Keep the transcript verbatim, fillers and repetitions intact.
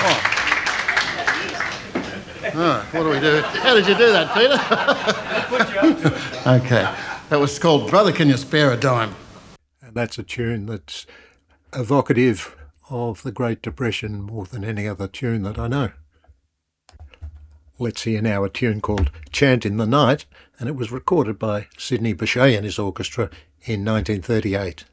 Oh, what do we do? How did you do that, Peter? Put you up to it. Okay, that was called Brother Can You Spare a Dime? And that's a tune that's evocative of the Great Depression more than any other tune that I know. Let's hear now a tune called Chant in the Night, and it was recorded by Sidney Bechet and his orchestra in nineteen thirty-eight.